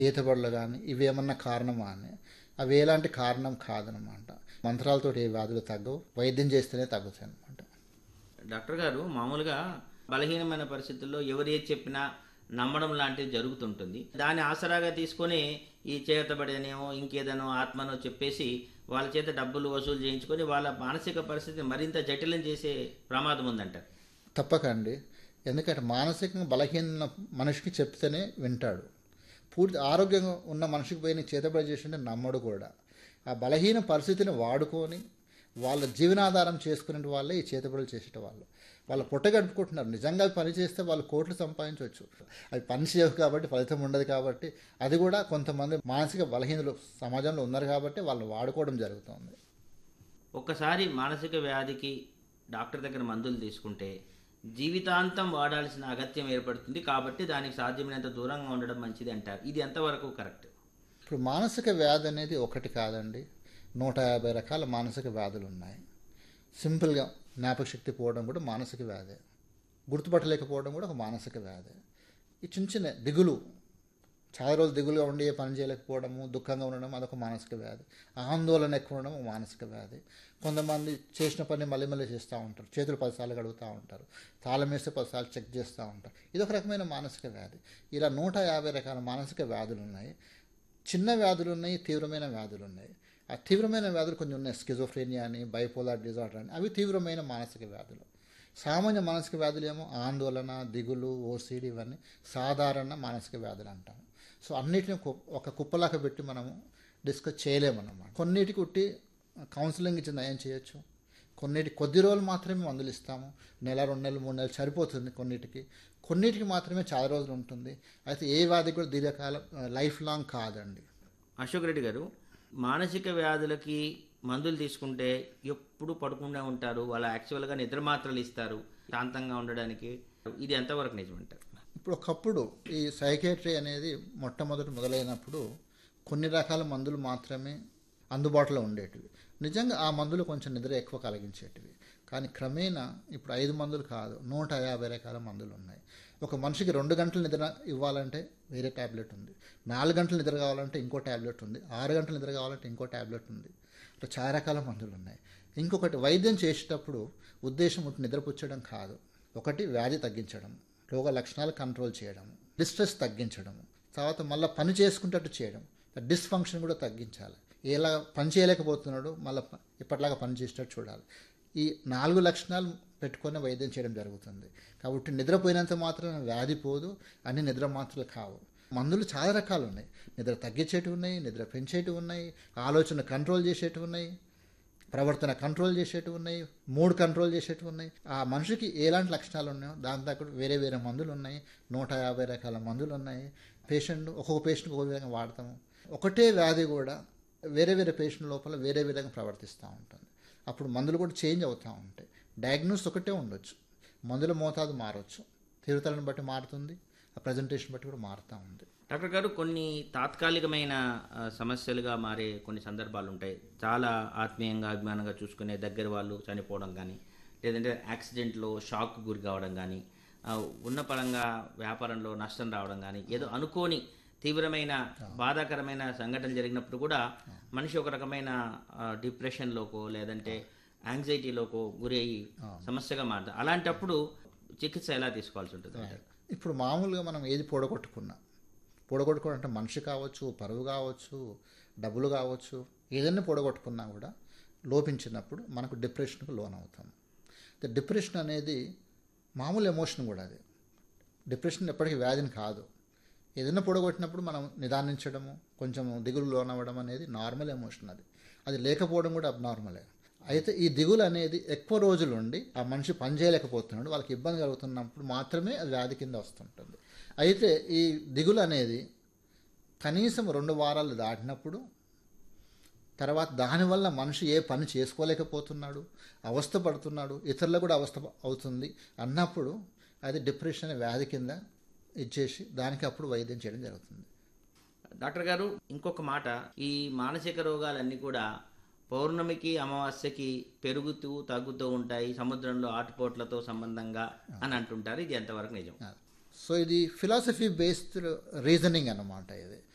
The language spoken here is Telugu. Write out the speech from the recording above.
ఈతబడులు కానీ ఇవేమన్నా కారణమా అని. అవి ఎలాంటి కారణం కాదనమాట. మంత్రాలతోటి ఏ వ్యాధులు తగ్గవు, వైద్యం చేస్తేనే తగ్గుతాయి అనమాట. డాక్టర్ గారు మామూలుగా బలహీనమైన పరిస్థితుల్లో ఎవరు ఏది చెప్పినా నమ్మడం లాంటిది జరుగుతుంటుంది. దాన్ని ఆసరాగా తీసుకొని ఈ చేతబడేనేమో ఇంకేదనో ఆత్మనో చెప్పేసి వాళ్ళ చేత డబ్బులు వసూలు చేయించుకొని వాళ్ళ మానసిక పరిస్థితిని మరింత జటిలం చేసే ప్రమాదం ఉందంటారు. తప్పకండి. ఎందుకంటే మానసికంగా బలహీన మనిషికి చెప్తేనే వింటాడు. పూర్తి ఆరోగ్యంగా ఉన్న మనిషికి పోయి నీ చేతబడి చేసింటే నమ్మడు కూడా. ఆ బలహీన పరిస్థితిని వాడుకొని వాళ్ళ జీవనాధారం చేసుకునే వాళ్ళే ఈ చేతబడులు చేసేట వాళ్ళు. వాళ్ళ పొట్ట గడుపుకుంటున్నారు. నిజంగా అవి పని చేస్తే వాళ్ళు కోట్లు సంపాదించవచ్చు. అవి పని చేయవు కాబట్టి ఫలితం ఉండదు కాబట్టి, అది కూడా కొంతమంది మానసిక బలహీనలు సమాజంలో ఉన్నారు కాబట్టి వాళ్ళు వాడుకోవడం జరుగుతుంది. ఒక్కసారి మానసిక వ్యాధికి డాక్టర్ దగ్గర మందులు తీసుకుంటే జీవితాంతం వాడాల్సిన అగత్యం ఏర్పడుతుంది. కాబట్టి దానికి సాధ్యమైనంత దూరంగా ఉండడం మంచిది అంటారు. ఇది ఎంతవరకు కరెక్ట్? ఇప్పుడు మానసిక వ్యాధి అనేది ఒకటి కాదండి, 150 రకాల మానసిక వ్యాధులు ఉన్నాయి. సింపుల్గా జ్ఞాపకశక్తి పోవడం కూడా మానసిక వ్యాధే. గుర్తుపట్టలేకపోవడం కూడా ఒక మానసిక వ్యాధే. ఈ చిన్న చిన్న దిగులు, చాలా రోజులు దిగులుగా ఉండి ఏ పని చేయలేకపోవడము, దుఃఖంగా ఉండడం అదొక మానసిక వ్యాధి. ఆందోళన ఎక్కువ ఉండడం ఒక మానసిక వ్యాధి. కొంతమంది చేసిన పని మళ్ళీ మళ్ళీ చేస్తూ ఉంటారు. చేతులు 10 సార్లు కడుగుతూ ఉంటారు. తాళం వేస్తే 10 సార్లు చెక్ చేస్తూ ఉంటారు. ఇదొక రకమైన మానసిక వ్యాధి. ఇలా 150 రకాల మానసిక వ్యాధులు ఉన్నాయి. చిన్న వ్యాధులు ఉన్నాయి, తీవ్రమైన వ్యాధులు ఉన్నాయి. ఆ తీవ్రమైన వ్యాధులు కొన్ని ఉన్నాయి. స్కిజోఫ్రేనియా అని, బైపోలార్ డిజార్డర్ అని, అవి తీవ్రమైన మానసిక వ్యాధులు. సామాన్య మానసిక వ్యాధులు ఏమో ఆందోళన, దిగులు, ఓసిడి, ఇవన్నీ సాధారణ మానసిక వ్యాధులు అంటాం. సో అన్నిటిని ఒక కుప్పలాగా పెట్టి మనము డిస్కస్ చేయలేమన్నమాట. కొన్నిటికి ఉట్టి కౌన్సిలింగ్ ఇచ్చి నయం చేయొచ్చు. కొన్నిటికి కొద్ది రోజులు మాత్రమే మందులు ఇస్తాము. నెల, 2 నెలలు, 3 నెలలు సరిపోతుంది కొన్నిటికి మాత్రమే చాలా రోజులు ఉంటుంది. అయితే ఏ వ్యాధి కూడా దీర్ఘకాలం లైఫ్ లాంగ్ కాదండి. అశోక్ రెడ్డి గారు, మానసిక వ్యాధులకి మందులు తీసుకుంటే ఎప్పుడు పడుకుండా ఉంటారు, వాళ్ళు యాక్చువల్గా నిద్ర మాత్రలు ఇస్తారు శాంతంగా ఉండడానికి. ఇది ఎంతవరకు నిజమంటారు? ఇప్పుడు ఒకప్పుడు ఈ సైకియాట్రీ అనేది మొదలైనప్పుడు కొన్ని రకాల మందులు మాత్రమే అందుబాటులో ఉండేటివి. నిజంగా ఆ మందులు కొంచెం నిద్ర ఎక్కువ కలిగించేటివి. కానీ క్రమేణా ఇప్పుడు 5 మందులు కాదు, 150 రకాల మందులు ఉన్నాయి. ఒక మనిషికి 2 గంటల నిద్ర ఇవ్వాలంటే వేరే ట్యాబ్లెట్ ఉంది, 4 గంటల నిద్ర కావాలంటే ఇంకో ట్యాబ్లెట్ ఉంది, 6 గంటల నిద్ర కావాలంటే ఇంకో ట్యాబ్లెట్ ఉంది. ఇట్లా చాలా రకాల మందులు ఉన్నాయి. ఇంకొకటి, వైద్యం చేసేటప్పుడు ఉద్దేశం నిద్రపుచ్చడం కాదు. ఒకటి వ్యాధి తగ్గించడం, రోగ లక్షణాలు కంట్రోల్ చేయడం, డిస్ట్రెస్ తగ్గించడం, తర్వాత మళ్ళీ పని చేసుకుంటట్టు చేయడం, డిస్ఫంక్షన్ కూడా తగ్గించాలి. ఎలా పని చేయలేకపోతున్నాడు మళ్ళీ ఇప్పటిలాగా పని చేసేటట్టు చూడాలి. ఈ 4 లక్షణాలు పెట్టుకొని వైద్యం చేయడం జరుగుతుంది. కాబట్టి నిద్రపోయినంత మాత్రం వ్యాధి పోదు, అన్ని నిద్ర మాత్రలు కావు. మందులు చాలా రకాలు ఉన్నాయి. నిద్ర తగ్గించేటివి ఉన్నాయి, నిద్ర పెంచేటివి ఉన్నాయి, ఆలోచన కంట్రోల్ చేసేటివి ఉన్నాయి, ప్రవర్తన కంట్రోల్ చేసేటివి ఉన్నాయి, మూడ్ కంట్రోల్ చేసేటివి ఉన్నాయి. ఆ మనిషికి ఎలాంటి లక్షణాలు ఉన్నాయో దాని తగ్గట్టు వేరే వేరే మందులు ఉన్నాయి. 150 రకాల మందులు ఉన్నాయి. ఒక్కొక్క పేషెంట్కి ఒక్కొక్క విధంగా వాడతాము. ఒకటే వ్యాధి కూడా వేరే వేరే పేషెంట్ లోపల వేరే విధంగా ప్రవర్తిస్తూ ఉంటుంది. అప్పుడు మందులు కూడా చేంజ్ అవుతూ ఉంటాయి. డయాగ్నోస్ ఒకటే ఉండొచ్చు, మందుల మోతాదు మారవచ్చు, తీవ్రతలను బట్టి మారుతుంది, ఆ ప్రజెంటేషన్ బట్టి కూడా మారుతూ ఉంది. డాక్టర్ గారు, కొన్ని తాత్కాలికమైన సమస్యలుగా మారే కొన్ని సందర్భాలు ఉంటాయి. చాలా ఆత్మీయంగా అభిమానంగా చూసుకునే దగ్గర వాళ్ళు చనిపోవడం కానీ, లేదంటే యాక్సిడెంట్లో షాక్ గురి కావడం కానీ, ఉన్న పరంగా వ్యాపారంలో నష్టం రావడం కానీ, ఏదో అనుకోని తీవ్రమైన బాధాకరమైన సంఘటన జరిగినప్పుడు కూడా మనిషి ఒక రకమైన డిప్రెషన్లోకో లేదంటే యాంగ్జైటీలోకో గురి అయ్యి సమస్యగా మారుతుంది. అలాంటప్పుడు చికిత్స ఎలా తీసుకోవాల్సి ఉంటుంది? ఇప్పుడు మామూలుగా మనం ఏది పొడగొట్టుకోవడం అంటే మనిషి కావచ్చు, పరువు కావచ్చు, డబ్బులు కావచ్చు, ఏదైనా పొడగొట్టుకున్నా కూడా లోపించినప్పుడు మనకు డిప్రెషన్కు లోన్ అవుతాం. డిప్రెషన్ అనేది మామూలు ఎమోషన్ కూడా. అది డిప్రెషన్ ఎప్పటికీ వ్యాధిని కాదు. ఏదైనా పొడగొట్టినప్పుడు మనం నిదానించడము, కొంచెం దిగులు లోనవ్వడం అనేది నార్మల్ ఎమోషన్. అది లేకపోవడం కూడా అబ్నార్మలే. అయితే ఈ దిగులు అనేది ఎక్కువ రోజులు ఉండి ఆ మనిషి పని చేయలేకపోతున్నాడు, వాళ్ళకి ఇబ్బంది కలుగుతున్నప్పుడు మాత్రమే అది వ్యాధి కింద వస్తుంటుంది. అయితే ఈ దిగులు అనేది కనీసం 2 వారాలు దాటినప్పుడు, తర్వాత దానివల్ల మనిషి ఏ పని చేసుకోలేకపోతున్నాడు, అవస్థ పడుతున్నాడు, ఇతరులకు కూడా అవస్థ అవుతుంది అన్నప్పుడు అది డిప్రెషన్ అనే వ్యాధి కింద ఇచ్చేసి దానికి అప్పుడు వైద్యం చేయడం జరుగుతుంది. డాక్టర్ గారు, ఇంకొక మాట, ఈ మానసిక రోగాలన్నీ కూడా పౌర్ణమికి అమావాస్యకి పెరుగుతూ తగ్గుతూ ఉంటాయి, సముద్రంలో ఆటుపోట్లతో సంబంధంగా అని అంటుంటారు. ఇది ఎంతవరకు నిజం? సో ఇది ఫిలాసఫీ బేస్డ్ రీజనింగ్ అన్నమాట. ఇది